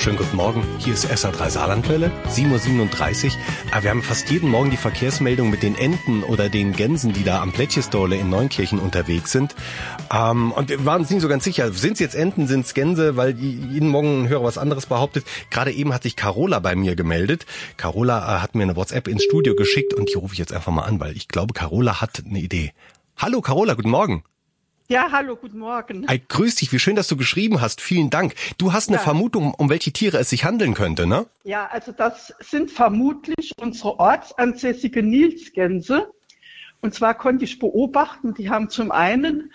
Schönen guten Morgen, hier ist SA3 Saarlandwelle, 7:37 Uhr. Wir haben fast jeden Morgen die Verkehrsmeldung mit den Enten oder den Gänsen, die da am Plätschestole in Neunkirchen unterwegs sind. Und wir waren uns nicht so ganz sicher, sind es jetzt Enten, sind es Gänse, weil jeden Morgen ein Hörer was anderes behauptet. Gerade eben hat sich Carola bei mir gemeldet. Carola hat mir eine WhatsApp ins Studio geschickt und die rufe ich jetzt einfach mal an, weil ich glaube, Carola hat eine Idee. Hallo Carola, guten Morgen. Ja, hallo, guten Morgen. Grüß dich, wie schön, dass du geschrieben hast. Vielen Dank. Du hast eine Vermutung, um welche Tiere es sich handeln könnte, ne? Ja, also das sind vermutlich unsere ortsansässige Nilsgänse. Und zwar konnte ich beobachten, die haben zum einen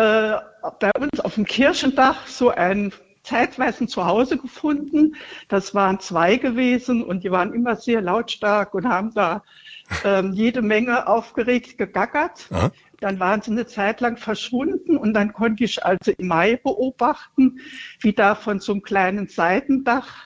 bei uns auf dem Kirchendach so ein zeitweise ein Zuhause gefunden. Das waren 2 gewesen und die waren immer sehr lautstark und haben da jede Menge aufgeregt gegackert. Aha. Dann waren sie eine Zeit lang verschwunden und dann konnte ich also im Mai beobachten, wie da von so einem kleinen Seitendach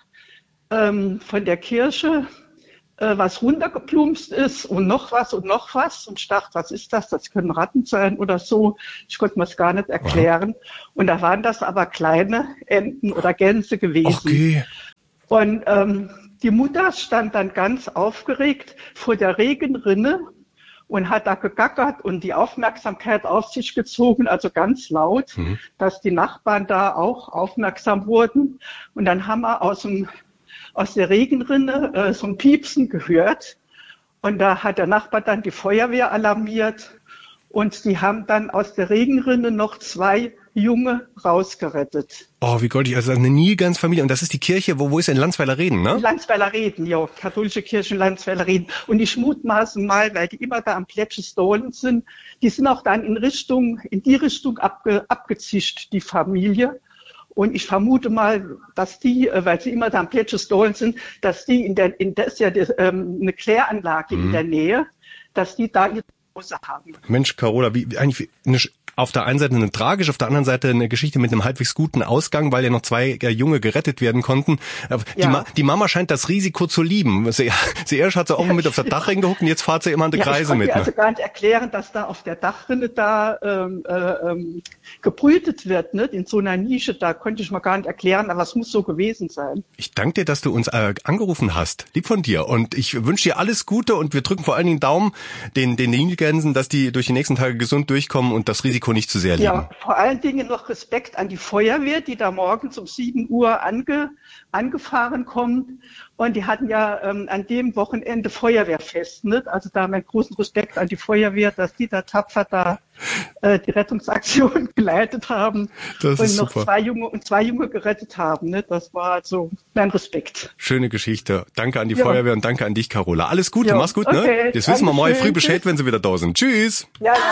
von der Kirche was runtergeplumpst ist und noch was und noch was. Und ich dachte, was ist das? Das können Ratten sein oder so. Ich konnte mir es gar nicht erklären. Und da waren das aber kleine Enten oder Gänse gewesen. Okay. Und die Mutter stand dann ganz aufgeregt vor der Regenrinne und hat da gegackert und die Aufmerksamkeit auf sich gezogen, also ganz laut, dass die Nachbarn da auch aufmerksam wurden. Und dann haben wir aus der Regenrinne so ein Piepsen gehört. Und da hat der Nachbar dann die Feuerwehr alarmiert. Und die haben dann aus der Regenrinne noch 2 Junge rausgerettet. Oh, wie goldig. Also eine Nilgansfamilie. Und das ist die Kirche, wo ist in Landsweiler Reden, ne? Landsweiler Reden, ja. Katholische Kirche in Landsweiler Reden. Und ich mutmaße mal, weil die immer da am Plätschestolen sind, die sind auch dann in die Richtung abgezischt, die Familie. Und ich vermute mal, dass die, weil sie immer da am Plätschestolen sind, dass die das ist ja eine Kläranlage in der Nähe, dass die da ihre Hause haben. Mensch, Carola, wie eigentlich auf der einen Seite eine tragische, auf der anderen Seite eine Geschichte mit einem halbwegs guten Ausgang, weil ja noch 2 Junge gerettet werden konnten. Die Mama scheint das Risiko zu lieben. Sie erst hat sie auch mit auf der Dachrinne gehuckt und jetzt fahrt sie immer an der Kreise mit. Ich konnte also gar nicht erklären, dass da auf der Dachrinne da gebrütet wird, ne? In so einer Nische, da konnte ich mir gar nicht erklären, aber es muss so gewesen sein. Ich danke dir, dass du uns angerufen hast. Lieb von dir. Und ich wünsche dir alles Gute und wir drücken vor allen Dingen Daumen den Nilgänsen, dass die durch die nächsten Tage gesund durchkommen und das Risiko nicht zu sehr liegen. Ja, vor allen Dingen noch Respekt an die Feuerwehr, die da morgens um 7 Uhr angefahren kommt. Und die hatten ja an dem Wochenende Feuerwehrfest, ne? Also da meinen großen Respekt an die Feuerwehr, dass die da tapfer da die Rettungsaktion geleitet haben. Das und ist noch super. 2 Junge gerettet haben, ne? Das war also mein Respekt. Schöne Geschichte. Danke an die Feuerwehr und danke an dich, Carola. Alles Gute, mach's gut, ne? Okay, Jetzt wissen wir morgen früh Bescheid, wenn sie wieder da sind. Tschüss. Ja.